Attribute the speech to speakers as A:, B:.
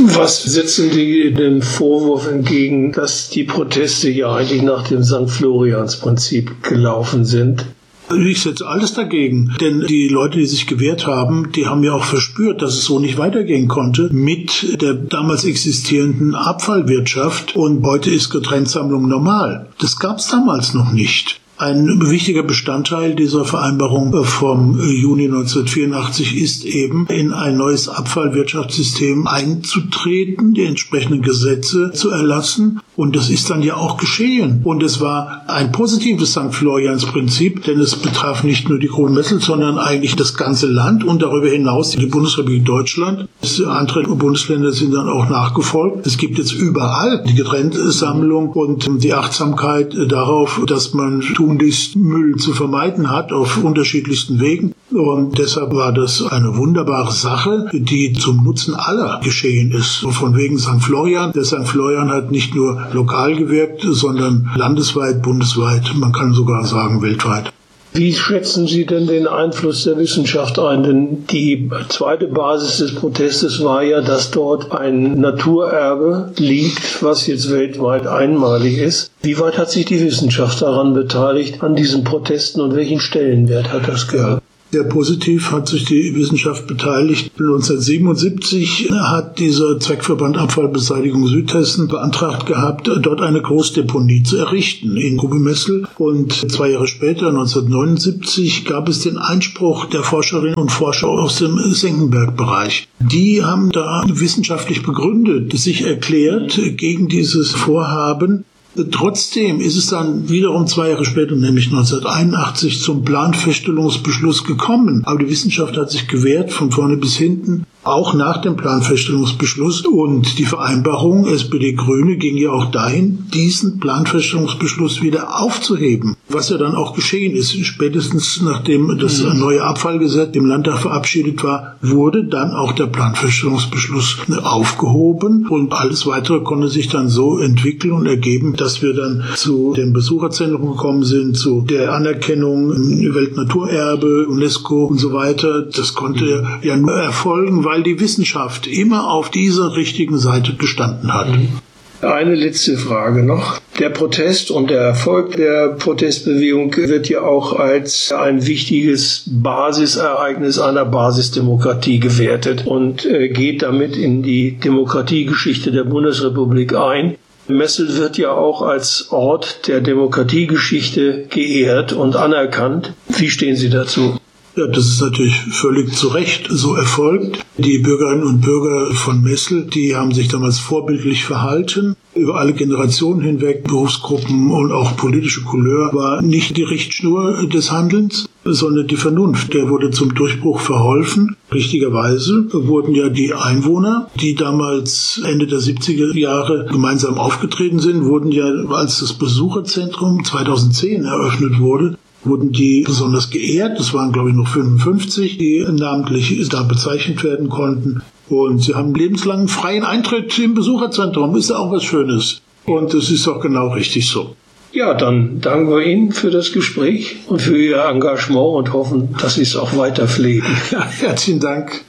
A: Was setzen die den Vorwurf entgegen, dass die Proteste ja eigentlich nach dem St. Florians-Prinzip gelaufen sind?
B: Ich setze alles dagegen, denn die Leute, die sich gewehrt haben, die haben ja auch verspürt, dass es so nicht weitergehen konnte mit der damals existierenden Abfallwirtschaft, und heute ist Getrenntsammlung normal. Das gab es damals noch nicht. Ein wichtiger Bestandteil dieser Vereinbarung vom Juni 1984 ist eben, in ein neues Abfallwirtschaftssystem einzutreten, die entsprechenden Gesetze zu erlassen. Und das ist dann ja auch geschehen. Und es war ein positives St. Florians-Prinzip, denn es betraf nicht nur die Kronmessel, sondern eigentlich das ganze Land und darüber hinaus die Bundesrepublik Deutschland. Andere Bundesländer sind dann auch nachgefolgt. Es gibt jetzt überall die Getrenntsammlung und die Achtsamkeit darauf, dass man tunlichst Müll zu vermeiden hat auf unterschiedlichsten Wegen. Und deshalb war das eine wunderbare Sache, die zum Nutzen aller geschehen ist. Von wegen St. Florian. Der St. Florian hat nicht nur lokal gewirkt, sondern landesweit, bundesweit, man kann sogar sagen weltweit.
A: Wie schätzen Sie denn den Einfluss der Wissenschaft ein? Denn die zweite Basis des Protestes war ja, dass dort ein Naturerbe liegt, was jetzt weltweit einmalig ist. Wie weit hat sich die Wissenschaft daran beteiligt, an diesen Protesten, und welchen Stellenwert hat das gehabt?
B: Sehr positiv hat sich die Wissenschaft beteiligt. 1977 hat dieser Zweckverband Abfallbeseitigung Südhessen beantragt gehabt, dort eine Großdeponie zu errichten in Grube-Messel. Und 2 Jahre später, 1979, gab es den Einspruch der Forscherinnen und Forscher aus dem Senckenberg-Bereich. Die haben da wissenschaftlich begründet, sich erklärt gegen dieses Vorhaben. Trotzdem ist es dann wiederum 2 Jahre später, nämlich 1981, zum Planfeststellungsbeschluss gekommen. Aber die Wissenschaft hat sich gewehrt, von vorne bis hinten, auch nach dem Planfeststellungsbeschluss. Und die Vereinbarung SPD-Grüne ging ja auch dahin, diesen Planfeststellungsbeschluss wieder aufzuheben. Was ja dann auch geschehen ist. Spätestens nachdem das neue Abfallgesetz im Landtag verabschiedet war, wurde dann auch der Planfeststellungsbeschluss aufgehoben. Und alles Weitere konnte sich dann so entwickeln und ergeben, dass wir dann zu dem Besucherzentrum gekommen sind, zu der Anerkennung Weltnaturerbe, UNESCO und so weiter. Das konnte ja nur erfolgen, weil die Wissenschaft immer auf dieser richtigen Seite gestanden hat.
A: Eine letzte Frage noch. Der Protest und der Erfolg der Protestbewegung wird ja auch als ein wichtiges Basisereignis einer Basisdemokratie gewertet und geht damit in die Demokratiegeschichte der Bundesrepublik ein. Messel wird ja auch als Ort der Demokratiegeschichte geehrt und anerkannt. Wie stehen Sie dazu?
B: Ja, das ist natürlich völlig zu Recht so erfolgt. Die Bürgerinnen und Bürger von Messel, die haben sich damals vorbildlich verhalten. Über alle Generationen hinweg, Berufsgruppen und auch politische Couleur war nicht die Richtschnur des Handelns, sondern die Vernunft. Der wurde zum Durchbruch verholfen. Richtigerweise wurden ja die Einwohner, die damals Ende der 70er Jahre gemeinsam aufgetreten sind, wurden ja, als das Besucherzentrum 2010 eröffnet wurde, wurden die besonders geehrt. Das waren, glaube ich, noch 55, die namentlich da bezeichnet werden konnten. Und sie haben lebenslangen freien Eintritt im Besucherzentrum. Ist ja auch was Schönes. Und das ist auch genau richtig so.
A: Ja, dann danken wir Ihnen für das Gespräch und für Ihr Engagement und hoffen, dass Sie es auch weiter pflegen.
B: Ja, herzlichen Dank.